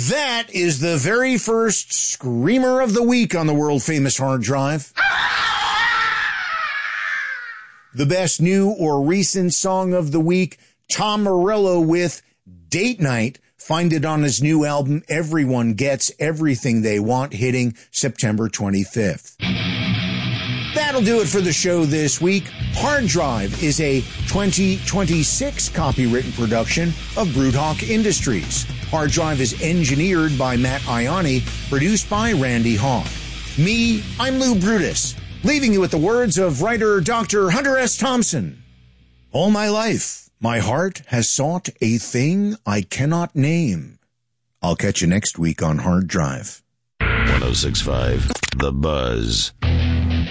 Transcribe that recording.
That is the very first Screamer of the Week on the world-famous Hard Drive. The best new or recent song of the week, Tom Morello with Date Night. Find it on his new album, Everyone Gets Everything They Want, hitting September 25th. That'll do it for the show this week. Hard Drive is a 2026 copywritten production of Broodhawk Industries. Hard Drive is engineered by Matt Ioni, produced by Randy Hawk. Me, I'm Lou Brutus, leaving you with the words of writer Dr. Hunter S. Thompson. All my life, my heart has sought a thing I cannot name. I'll catch you next week on Hard Drive. 106.5 The Buzz.